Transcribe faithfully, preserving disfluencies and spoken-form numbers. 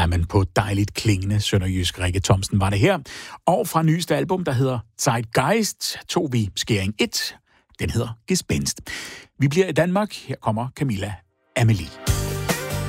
men på dejligt klingende sønderjysk. Rikke Thomsen var det her. Og fra nyeste album, der hedder Zeitgeist, tog vi Skæring et. Den hedder Gespenst. Vi bliver i Danmark. Her kommer Camilla Amelie.